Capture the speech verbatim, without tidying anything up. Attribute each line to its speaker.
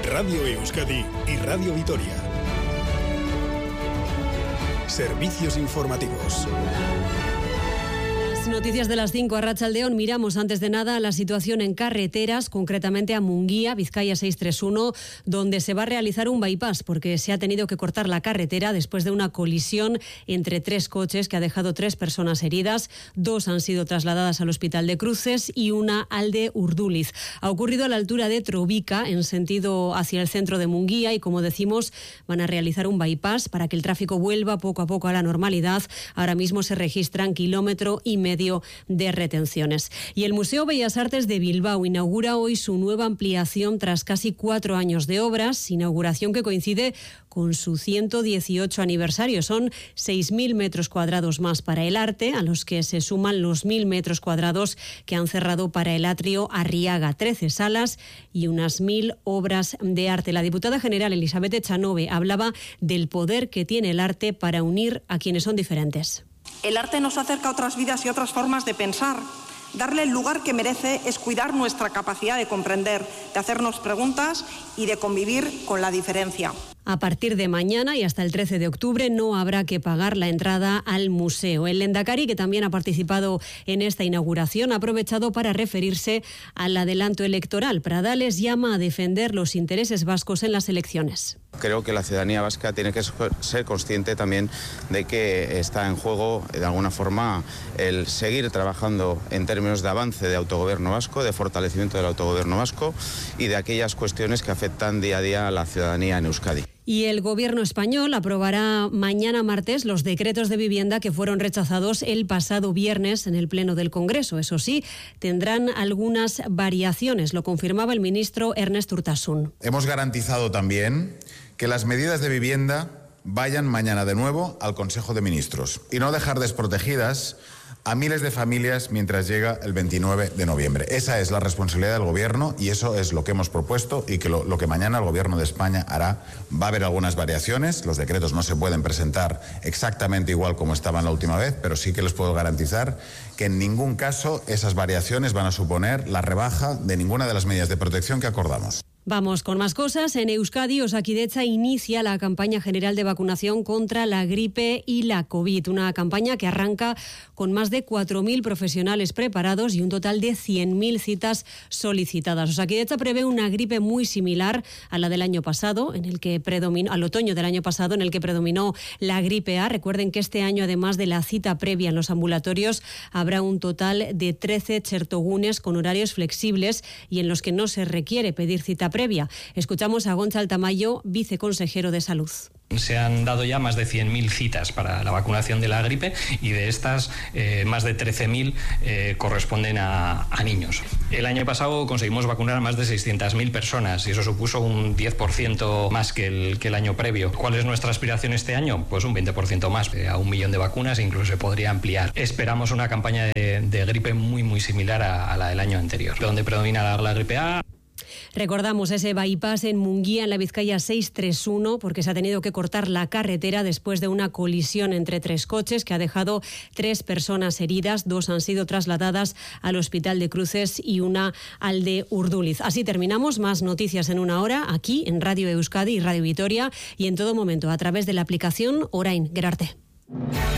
Speaker 1: Radio Euskadi y Radio Vitoria. Servicios informativos.
Speaker 2: Noticias de las cinco a Arratsaldeon. Miramos antes de nada la situación en carreteras, concretamente a Munguía, Vizcaya seiscientos treinta y uno, donde se va a realizar un bypass porque se ha tenido que cortar la carretera después de una colisión entre tres coches que ha dejado tres personas heridas. Dos han sido trasladadas al Hospital de Cruces y una al de Urduliz. Ha ocurrido a la altura de Trovica, en sentido hacia el centro de Munguía, y como decimos, van a realizar un bypass para que el tráfico vuelva poco a poco a la normalidad. Ahora mismo se registran kilómetro y medio de retenciones. Y el Museo Bellas Artes de Bilbao inaugura hoy su nueva ampliación tras casi cuatro años de obras, inauguración que coincide con su ciento dieciocho aniversario. Son seis mil metros cuadrados más para el arte, a los que se suman los mil metros cuadrados que han cerrado para el atrio Arriaga, trece salas y unas mil obras de arte. La diputada general Elizabeth Echanove hablaba del poder que tiene el arte para unir a quienes son diferentes.
Speaker 3: El arte nos acerca a otras vidas y otras formas de pensar. Darle el lugar que merece es cuidar nuestra capacidad de comprender, de hacernos preguntas y de convivir con la diferencia.
Speaker 2: A partir de mañana y hasta el trece de octubre no habrá que pagar la entrada al museo. El Lehendakari, que también ha participado en esta inauguración, ha aprovechado para referirse al adelanto electoral. Pradales llama a defender los intereses vascos en las elecciones.
Speaker 4: Creo que la ciudadanía vasca tiene que ser consciente también de que está en juego, de alguna forma, el seguir trabajando en términos de avance de autogobierno vasco, de fortalecimiento del autogobierno vasco y de aquellas cuestiones que afectan día a día a la ciudadanía en Euskadi.
Speaker 2: Y el Gobierno español aprobará mañana martes los decretos de vivienda que fueron rechazados el pasado viernes en el Pleno del Congreso. Eso sí, tendrán algunas variaciones, lo confirmaba el ministro Ernest Urtasun.
Speaker 5: Hemos garantizado también que las medidas de vivienda vayan mañana de nuevo al Consejo de Ministros y no dejar desprotegidas a miles de familias mientras llega el veintinueve de noviembre. Esa es la responsabilidad del Gobierno y eso es lo que hemos propuesto y que lo, lo que mañana el Gobierno de España hará. Va a haber algunas variaciones, los decretos no se pueden presentar exactamente igual como estaban la última vez, pero sí que les puedo garantizar que en ningún caso esas variaciones van a suponer la rebaja de ninguna de las medidas de protección que acordamos.
Speaker 2: Vamos con más cosas. En Euskadi, Osakidetza inicia la campaña general de vacunación contra la gripe y la COVID. Una campaña que arranca con más de cuatro mil profesionales preparados y un total de cien mil citas solicitadas. Osakidetza prevé una gripe muy similar a la del año pasado, en el que predominó, al otoño del año pasado, en el que predominó la gripe A. Recuerden que este año, además de la cita previa en los ambulatorios, habrá un total de trece chertogunes con horarios flexibles y en los que no se requiere pedir cita previa. Escuchamos a Gontzal Tamayo, viceconsejero de Salud.
Speaker 6: Se han dado ya más de cien mil citas para la vacunación de la gripe y de estas eh, más de trece mil eh, corresponden a, a niños. El año pasado conseguimos vacunar a más de seiscientas mil personas y eso supuso un diez por ciento más que el, que el año previo. ¿Cuál es nuestra aspiración este año? Pues un veinte por ciento más, eh, a un millón de vacunas e incluso se podría ampliar. Esperamos una campaña de, de gripe muy muy similar a, a la del año anterior, donde predomina la, la gripe A.
Speaker 2: Recordamos ese bypass en Munguía, en la Vizcaya seiscientos treinta y uno, porque se ha tenido que cortar la carretera después de una colisión entre tres coches que ha dejado tres personas heridas. Dos han sido trasladadas al Hospital de Cruces y una al de Urduliz. Así terminamos. Más noticias en una hora aquí en Radio Euskadi y Radio Vitoria y en todo momento a través de la aplicación Orain. Gerarte.